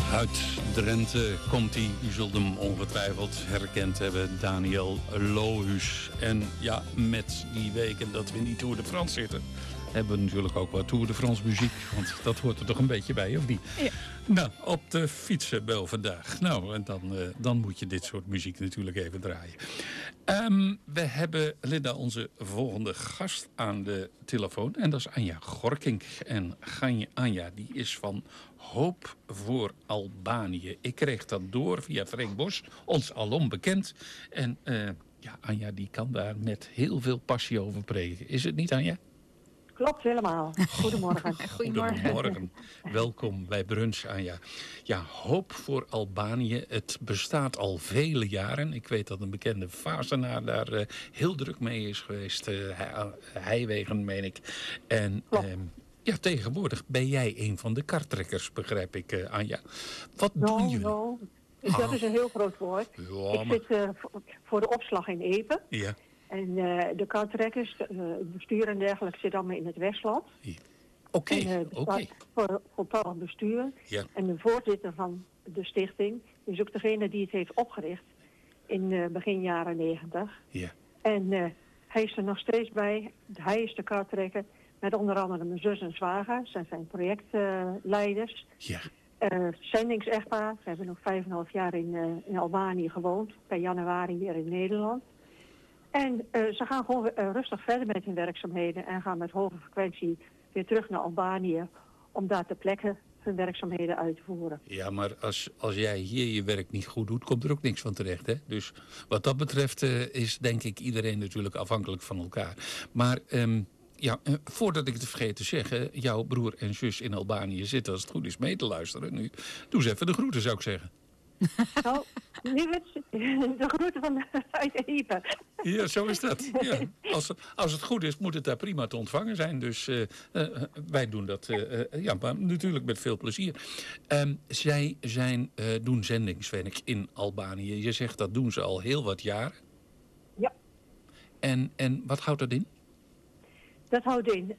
Uit Drenthe komt hij. U zult hem ongetwijfeld herkend hebben. Daniel Lohuus. En ja, met die weken dat we in die Tour de France zitten, hebben we natuurlijk ook wat Tour de France muziek. Want dat hoort er toch een beetje bij, of niet? Ja. Nou, op de fietsen wel vandaag. Nou, en dan moet je dit soort muziek natuurlijk even draaien. We hebben, Linda, onze volgende gast aan de telefoon. En dat is Anja Gorkink. En Anja, die is van Hoop voor Albanië. Ik kreeg dat door via Freek Bos, ons alom bekend. En Anja, die kan daar met heel veel passie over preken. Is het niet, Anja? Klopt, helemaal. Goedemorgen. Goedemorgen. Welkom bij Brunch, Anja. Ja, Hoop voor Albanië. Het bestaat al vele jaren. Ik weet dat een bekende Vazenaar daar heel druk mee is geweest. Heijwegen, meen ik. En tegenwoordig ben jij een van de kartrekkers, begrijp ik, Anja. Wat doen jullie? Dat is een heel groot woord. Ja, ik zit voor de opslag in Epe. Ja. En de kartrekkers, het bestuur en dergelijke zit allemaal in het Westland. Oké. Voor voltallig bestuur. Ja. En de voorzitter van de stichting is ook degene die het heeft opgericht in begin jaren 90. Ja. En hij is er nog steeds bij. Hij is de kartrekker met onder andere mijn zus en zwager. Zij zijn projectleiders. Ja. Zendingsechtpaar. Ze hebben nog 5,5 jaar in Albanië gewoond. Per januari weer in Nederland. En ze gaan gewoon rustig verder met hun werkzaamheden en gaan met hoge frequentie weer terug naar Albanië om daar ter plekke hun werkzaamheden uit te voeren. Ja, maar als jij hier je werk niet goed doet, komt er ook niks van terecht, hè? Dus wat dat betreft is denk ik iedereen natuurlijk afhankelijk van elkaar. Maar voordat ik het vergeet te zeggen, jouw broer en zus in Albanië zitten als het goed is mee te luisteren nu. Doe eens even de groeten, zou ik zeggen. Nou, lieverd, de groeten uit Epe. Ja, zo is dat. Ja. Als het goed is, moet het daar prima te ontvangen zijn. Dus wij doen dat maar natuurlijk met veel plezier. Zij doen zendingswerk in Albanië. Je zegt dat doen ze al heel wat jaren. Ja. En wat houdt dat in? Dat houdt in,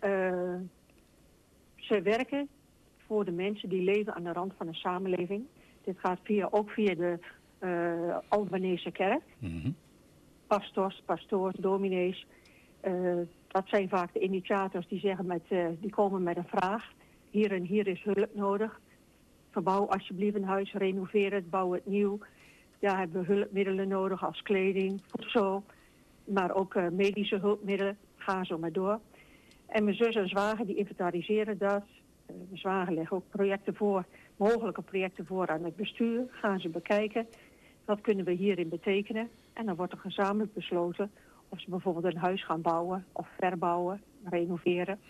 ze werken voor de mensen die leven aan de rand van een samenleving. Dit gaat ook via de Albanese kerk. Mm-hmm. Pastoors, dominees. Dat zijn vaak de initiators die zeggen die komen met een vraag. Hier en hier is hulp nodig. Verbouw alsjeblieft een huis, renoveer het, bouw het nieuw. Ja, hebben we hulpmiddelen nodig als kleding, voedsel. Maar ook medische hulpmiddelen. Ga zo maar door. En mijn zus en zwager die inventariseren dat. Mijn zwager legt ook mogelijke projecten voor aan het bestuur. Gaan ze bekijken. Wat kunnen we hierin betekenen? En dan wordt er gezamenlijk besloten of ze bijvoorbeeld een huis gaan bouwen of verbouwen, renoveren.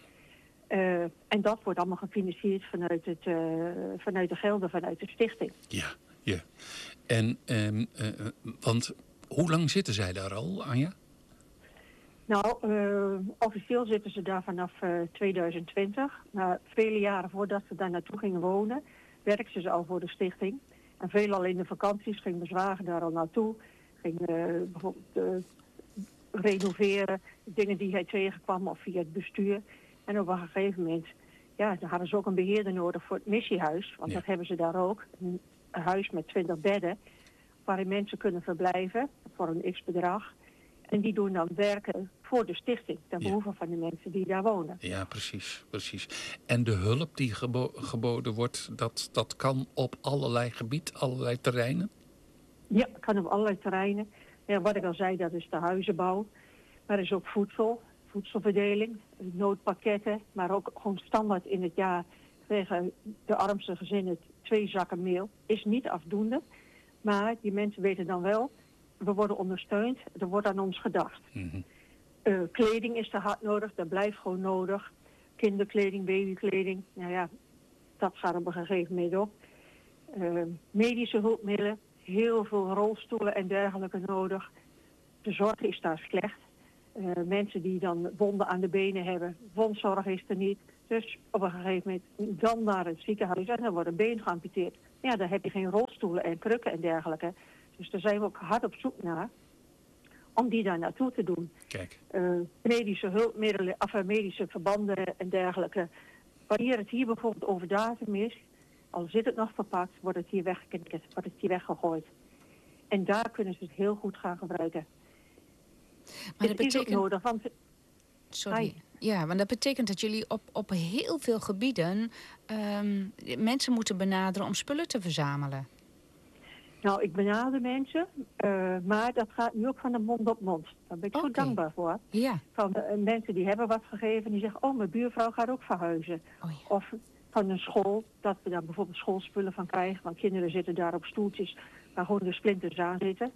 En dat wordt allemaal gefinancierd vanuit de gelden vanuit de stichting. Ja. En want hoe lang zitten zij daar al, Anja? Nou, officieel zitten ze daar vanaf 2020. Maar vele jaren voordat ze daar naartoe gingen wonen, werkten ze al voor de stichting. En veelal in de vakanties ging mijn zwager daar al naartoe. Ging bijvoorbeeld renoveren, dingen die hij tegenkwam of via het bestuur. En op een gegeven moment, dan hadden ze ook een beheerder nodig voor het missiehuis. Want dat hebben ze daar ook. Een huis met 20 bedden, waarin mensen kunnen verblijven voor een x-bedrag. En die doen dan werken voor de stichting, ten behoeve van de mensen die daar wonen. Ja, precies. En de hulp die geboden wordt, dat kan op allerlei gebieden, allerlei terreinen? Ja, kan op allerlei terreinen. Ja, wat ik al zei, dat is de huizenbouw. Maar er is ook voedselverdeling, noodpakketten. Maar ook gewoon standaard in het jaar krijgen de armste gezinnen 2 zakken meel. Is niet afdoende, maar die mensen weten dan wel, we worden ondersteund, er wordt aan ons gedacht. Mm-hmm. Kleding is te hard nodig, dat blijft gewoon nodig. Kinderkleding, babykleding, dat gaat op een gegeven moment op. Medische hulpmiddelen, heel veel rolstoelen en dergelijke nodig. De zorg is daar slecht. Mensen die dan wonden aan de benen hebben, wondzorg is er niet. Dus op een gegeven moment dan naar het ziekenhuis en dan wordt een been geamputeerd. Ja, dan heb je geen rolstoelen en krukken en dergelijke. Dus daar zijn we ook hard op zoek naar om die daar naartoe te doen. Kijk. Medische hulpmiddelen, medische verbanden en dergelijke. Wanneer het hier bijvoorbeeld over datum is, al zit het nog verpakt, wordt het hier weggeknikkerd, wordt het hier weggegooid. En daar kunnen ze het heel goed gaan gebruiken. Maar het is ook nodig, want... Sorry. Ja, want dat betekent dat jullie op heel veel gebieden mensen moeten benaderen om spullen te verzamelen. Nou, ik benader mensen, maar dat gaat nu ook van de mond op mond. Daar ben ik zo dankbaar voor. Ja. Van mensen die hebben wat gegeven, die zeggen, mijn buurvrouw gaat ook verhuizen. Oh, ja. Of van een school, dat we daar bijvoorbeeld schoolspullen van krijgen. Want kinderen zitten daar op stoeltjes waar gewoon de splinters aan zitten.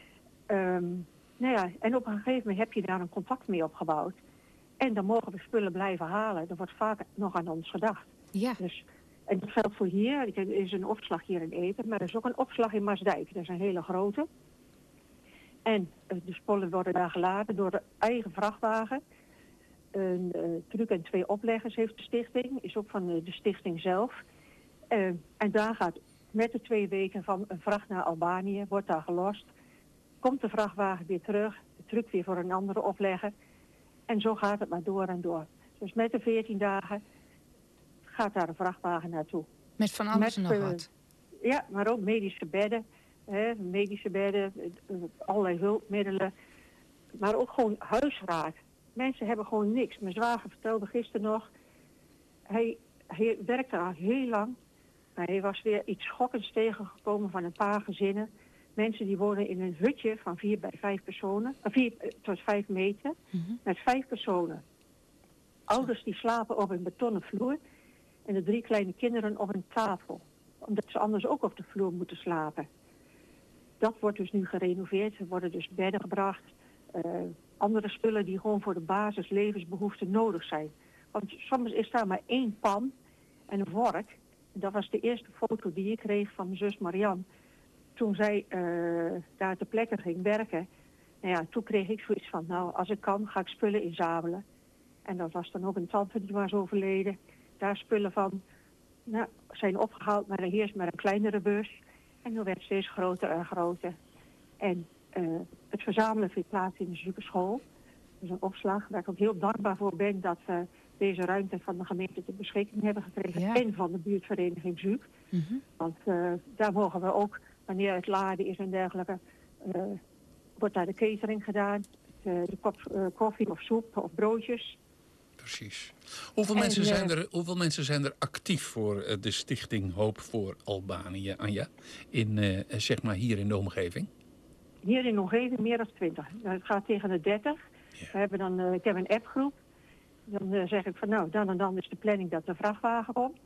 En op een gegeven moment heb je daar een contact mee opgebouwd. En dan mogen we spullen blijven halen. Er wordt vaak nog aan ons gedacht. Ja. Dus, en dat geldt voor hier. Er is een opslag hier in Epe, maar er is ook een opslag in Maasdijk. Dat is een hele grote. En de spullen worden daar geladen door de eigen vrachtwagen. Een truck en 2 opleggers heeft de stichting. Is ook van de stichting zelf. En daar gaat met de 2 weken van een vracht naar Albanië, wordt daar gelost. Komt de vrachtwagen weer terug, de truck weer voor een andere oplegger. En zo gaat het maar door en door. Dus met de 14 dagen gaat daar een vrachtwagen naartoe. Met van alles en nog wat. Ja, maar ook medische bedden. Allerlei hulpmiddelen. Maar ook gewoon huisraad. Mensen hebben gewoon niks. Mijn zwager vertelde gisteren nog. Hij werkte al heel lang. Maar hij was weer iets schokkends tegengekomen van een paar gezinnen. Mensen die wonen in een hutje van 4 bij 5 personen. 4 tot 5 meter. Mm-hmm. Met 5 personen. Ouders die slapen op een betonnen vloer. En de 3 kleine kinderen op een tafel. Omdat ze anders ook op de vloer moeten slapen. Dat wordt dus nu gerenoveerd. Er worden dus bedden gebracht. Andere spullen die gewoon voor de basis levensbehoeften nodig zijn. Want soms is daar maar 1 pan en een vork. En dat was de eerste foto die ik kreeg van mijn zus Marianne. Toen zij daar ter plekke ging werken. Toen kreeg ik zoiets van, als ik kan, ga ik spullen inzamelen. En dat was dan ook een tante die was overleden. Daar spullen van zijn opgehaald, maar eerst met een kleinere bus. En toen werd het steeds groter en groter. En het verzamelen vindt plaats in de Zukerschool. Dat is een opslag waar ik ook heel dankbaar voor ben dat we deze ruimte van de gemeente ter beschikking hebben gekregen. Ja. En van de buurtvereniging Zuuk. Mm-hmm. Want daar mogen we ook, wanneer het laden is en dergelijke, wordt daar de catering gedaan. De kop koffie of soep of broodjes. Precies. Hoeveel mensen zijn er actief voor de stichting Hoop voor Albanië, Anja? Zeg maar hier in de omgeving? Hier in de omgeving meer dan 20. Het gaat tegen de 30. Ja. We hebben dan, ik heb een appgroep. Dan zeg ik van dan en dan is de planning dat de vrachtwagen komt.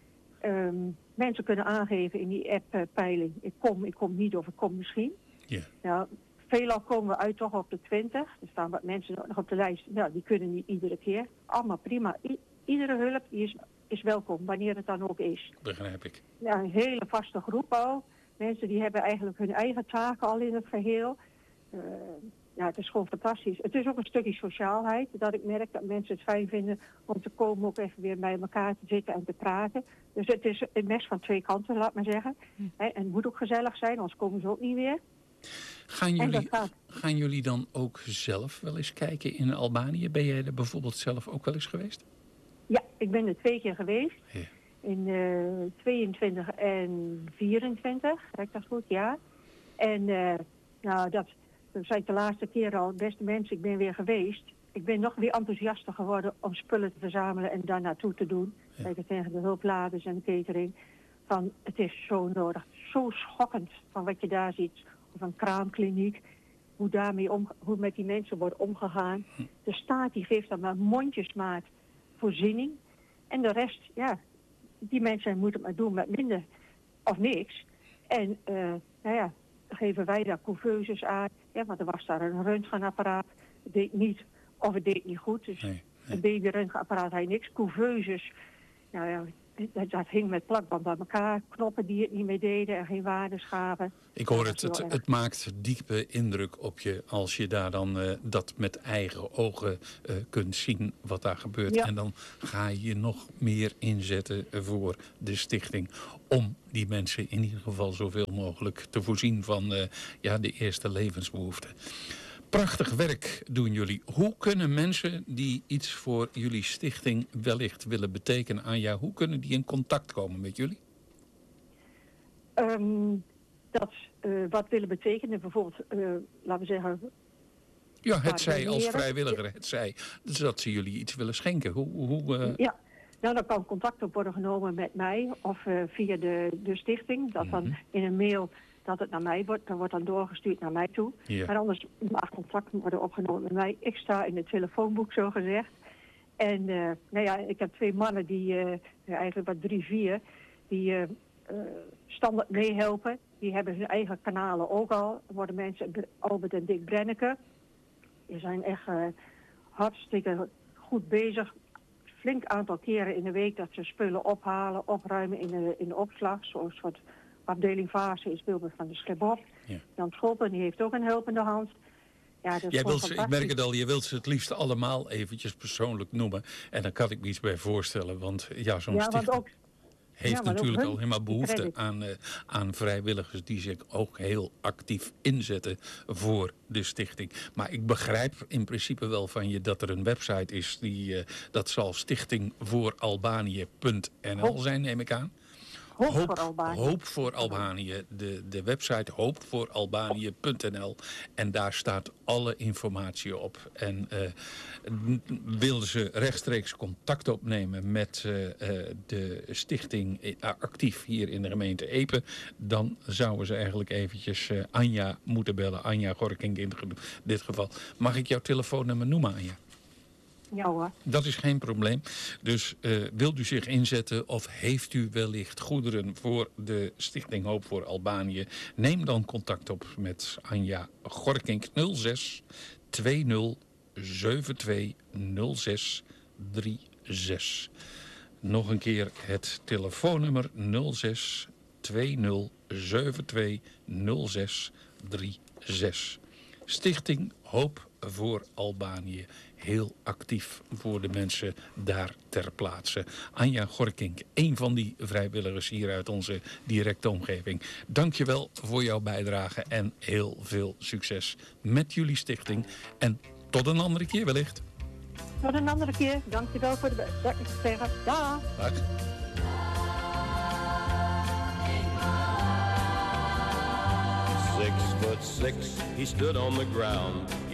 Mensen kunnen aangeven in die app-peiling. Ik kom niet of ik kom misschien. Ja. Nou, veelal komen we uit toch op de 20. Er staan wat mensen nog op de lijst. Die kunnen niet iedere keer. Allemaal prima. Iedere hulp is welkom, wanneer het dan ook is. Begrijp ik. Ja, een hele vaste groep al. Mensen die hebben eigenlijk hun eigen taken al in het geheel. Het is gewoon fantastisch. Het is ook een stukje sociaalheid. Dat ik merk dat mensen het fijn vinden om te komen ook even weer bij elkaar te zitten en te praten. Dus het is een mes van 2 kanten, laat maar zeggen. En het moet ook gezellig zijn, anders komen ze ook niet weer. Gaan jullie dan ook zelf wel eens kijken in Albanië? Ben jij er bijvoorbeeld zelf ook wel eens geweest? Ja, ik ben er 2 keer geweest. Ja. In 22 en 24, heb ik dat goed, ja. En dat zijn de laatste keer al, beste mensen, ik ben weer geweest. Ik ben nog weer enthousiaster geworden om spullen te verzamelen en daar naartoe te doen. Ja. Kijk, tegen de hulpladers en de catering. Van, het is zo nodig, zo schokkend van wat je daar ziet. Of een kraamkliniek, hoe met die mensen wordt omgegaan. De staat die geeft dan maar mondjesmaat voorziening. En de rest, die mensen moeten het maar doen met minder of niks. En geven wij daar couveuses aan. Ja, want er was daar een röntgenapparaat. Het deed niet of het deed niet goed. Dus een baby-röntgenapparaat had niks. Couveuses, dat hing met plakband aan elkaar. Knoppen die het niet meer deden en geen waardes gaven. Ik hoor het maakt diepe indruk op je als je daar dan dat met eigen ogen kunt zien wat daar gebeurt. Ja. En dan ga je je nog meer inzetten voor de stichting. Om die mensen in ieder geval zoveel mogelijk te voorzien van de eerste levensbehoeften. Prachtig werk doen jullie. Hoe kunnen mensen die iets voor jullie stichting wellicht willen betekenen, Anja, hoe kunnen die in contact komen met jullie? Dat wat willen betekenen, bijvoorbeeld, laten we zeggen... Ja, het zij als vrijwilliger, het zij dat ze jullie iets willen schenken. Ja, nou, dan kan contact op worden genomen met mij of via de stichting. Dat dan in een mail dat het naar mij wordt. Dan wordt dan doorgestuurd naar mij toe. Ja. Maar anders mag contact worden opgenomen met mij. Ik sta in het telefoonboek, zo gezegd. En nou ja, ik heb 2 mannen die, eigenlijk wat 3, 4, die standaard meehelpen. Die hebben hun eigen kanalen ook al. Er worden mensen, Albert en Dick Brenneke, die zijn echt hartstikke goed bezig. Flink aantal keren in de week dat ze spullen ophalen, opruimen in de opslag. Zoals wat afdeling Vaassen is Wilbert van de Schrebop. Ja. Jan Schoppen, die heeft ook een helpende hand. Ja, dat is ik merk het al, je wilt ze het liefst allemaal eventjes persoonlijk noemen. En dan kan ik me iets bij voorstellen, want ja, zo'n stichting heeft natuurlijk al helemaal behoefte aan vrijwilligers die zich ook heel actief inzetten voor de stichting. Maar ik begrijp in principe wel van je dat er een website is, dat zal stichtingvooralbanië.nl zijn, neem ik aan. Hoop voor Albanië. De website hoopvooralbanië.nl. En daar staat alle informatie op. En wilden ze rechtstreeks contact opnemen met de stichting actief hier in de gemeente Epe, dan zouden ze eigenlijk eventjes Anja moeten bellen. Anja Gorkink in dit geval. Mag ik jouw telefoonnummer noemen, Anja? Ja hoor. Dat is geen probleem. Dus wilt u zich inzetten of heeft u wellicht goederen voor de Stichting Hoop voor Albanië? Neem dan contact op met Anja Gorkink 06 20 72 06 36. Nog een keer het telefoonnummer 06 20 72 06 36. Stichting Hoop voor Albanië. Heel actief voor de mensen daar ter plaatse. Anja Gorkink, een van die vrijwilligers hier uit onze directe omgeving. Dank je wel voor jouw bijdrage en heel veel succes met jullie stichting. En tot een andere keer wellicht. Tot een andere keer. Dank je wel voor de zeggen. Dag. Dag. 6'6", he stood on the ground.